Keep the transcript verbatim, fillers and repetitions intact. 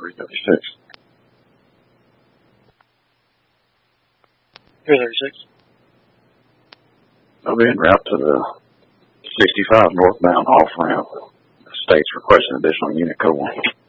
three thirty-six. three thirty-six. I'll be en route to the sixty-five northbound off ramp. The state's requesting additional unit code one.